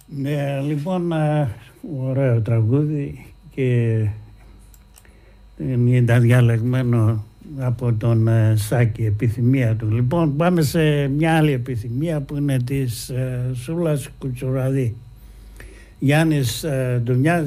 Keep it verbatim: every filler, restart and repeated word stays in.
Ναι, λοιπόν, ωραίο τραγούδι και ήταν διαλεγμένο από τον Σάκη, επιθυμία του. Λοιπόν, πάμε σε μια άλλη επιθυμία που είναι της Σούλας Κουτσουραδή. Γιάννης Ντουνιάς